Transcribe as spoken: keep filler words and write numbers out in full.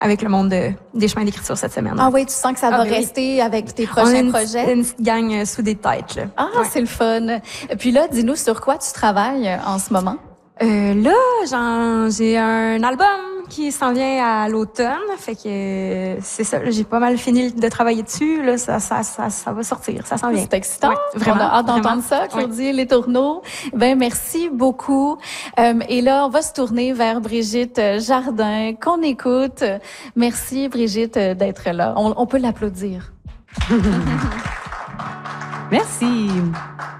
avec le monde de, des chemins d'écriture cette semaine. Ah oui, tu sens que ça ah, va ben rester oui. avec tes On prochains a une, projets? une petite gang euh, sous des têtes. Là. Ah, ouais. C'est le fun. Puis là, dis-nous sur quoi tu travailles en ce moment? Euh, là, j'en, j'ai un album qui s'en vient à l'automne, fait que euh, c'est ça. J'ai pas mal fini de travailler dessus. Là, ça, ça, ça, ça va sortir, ça s'en vient. C'est excitant. Ouais, vraiment. On a hâte d'entendre ça, Claudie ouais. Les Tourneaux. Ben merci beaucoup. Euh, et là, on va se tourner vers Brigitte Jardin, qu'on écoute. Merci Brigitte d'être là. On, on peut l'applaudir. Merci.